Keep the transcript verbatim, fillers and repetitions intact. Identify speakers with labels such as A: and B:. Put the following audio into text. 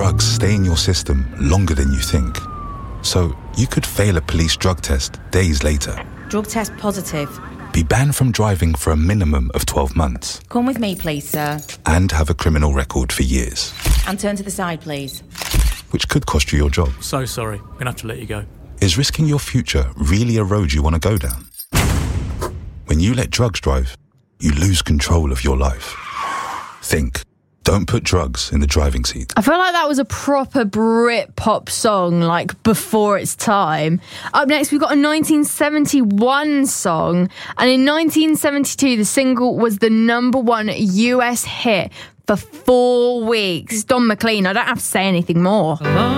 A: drugs stay in your system longer than you think. So you could fail a police drug test days later.
B: Drug test positive.
A: Be banned from driving for a minimum of twelve months.
B: Come with me, please, sir.
A: And have a criminal record for years.
B: And turn to the side, please.
A: Which could cost you your job.
C: So sorry. I'm going to have to let you go.
A: Is risking your future really a road you want to go down? When you let drugs drive, you lose control of your life. Think. Don't put drugs in the driving seat.
D: I feel like that was a proper Brit pop song, like before its time. Up next, we've got a nineteen seventy-one song. And in nineteen seventy-two, the single was the number one U S hit for four weeks. Don McLean, I don't have to say anything more.